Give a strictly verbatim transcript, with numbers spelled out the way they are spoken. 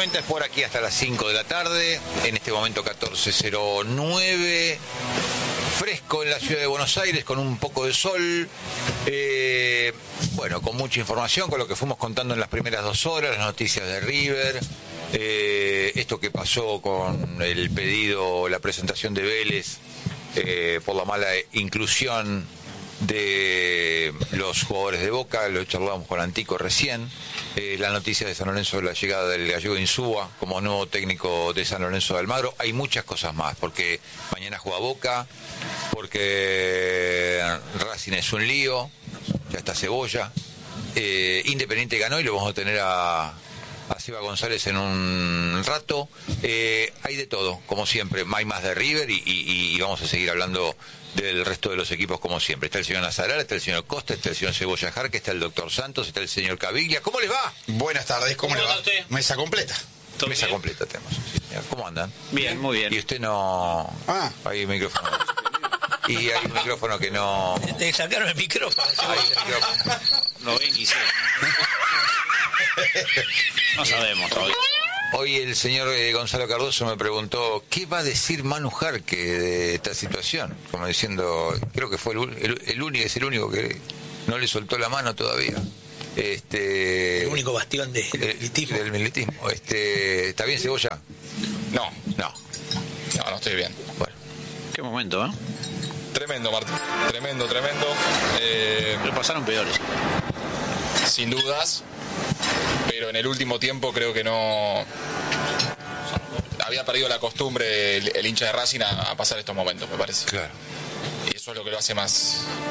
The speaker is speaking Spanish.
noventa es por aquí hasta las cinco de la tarde. En este momento catorce cero nueve. Fresco en la ciudad de Buenos Aires, con un poco de sol. Eh, bueno, con mucha información, con lo que fuimos contando en las primeras dos horas, las noticias de River. Eh, esto que pasó con el pedido, la presentación de Vélez eh, por la mala inclusión de los jugadores de Boca, lo charlábamos con Antico recién. Eh, la noticia de San Lorenzo de la llegada del gallego Insúa como nuevo técnico de San Lorenzo de Almagro. Hay muchas cosas más, porque mañana juega Boca, porque Racing es un lío, ya está Cebolla. Eh, Independiente ganó y lo vamos a tener a, a Seba González en un rato. Eh, hay de todo, como siempre. Hay más de River y, y, y vamos a seguir hablando del resto de los equipos como siempre. Está el señor Nazaral, está el señor Costa, está el señor Cebolla Jarque, está el doctor Santos, está el señor Caviglia. ¿Cómo les va? Buenas tardes, ¿cómo, ¿Cómo le va? Usted? Mesa completa. Mesa bien? completa tenemos. Sí, ¿cómo andan? Bien, muy bien. Y usted no... Ah. Hay un micrófono. Y hay un micrófono que no... Te sacaron el micrófono. Hay un micrófono. Lo ven quisiera. No sabemos todavía. Hoy el señor eh, Gonzalo Cardoso me preguntó ¿qué va a decir Manu Jarque de esta situación? Como diciendo, creo que fue el, el, el único, es el único que no le soltó la mano todavía. Este, el único bastión de, del militismo. Del militismo. Este, ¿está bien, Cebolla? No, no, no, no estoy bien. Bueno, qué momento, ¿eh? Tremendo, Martín. Tremendo, tremendo. Eh, Le pasaron peores. Sin dudas. Pero en el último tiempo creo que no... Había perdido la costumbre el, el hincha de Racing a, a pasar estos momentos, me parece. Claro. Y eso es lo que lo hace más,